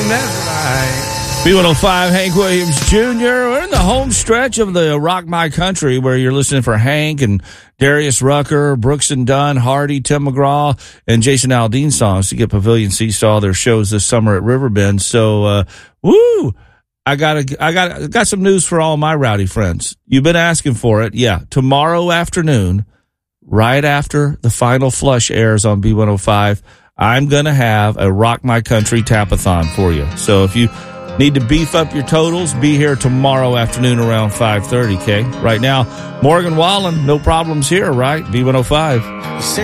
That's right. B105, Hank Williams Jr. We're in the home stretch of the Rock My Country, where you're listening for Hank and Darius Rucker, Brooks and Dunn, Hardy, Tim McGraw, and Jason Aldean songs to get Pavilion Seats to all their shows this summer at Riverbend. So, I got some news for all my rowdy friends. You've been asking for it. Yeah, tomorrow afternoon, right after the final flush airs on B105, I'm going to have a Rock My Country tapathon for you. So if you need to beef up your totals, be here tomorrow afternoon around 5:30, okay? Right now, Morgan Wallen, no problems here, right? B105.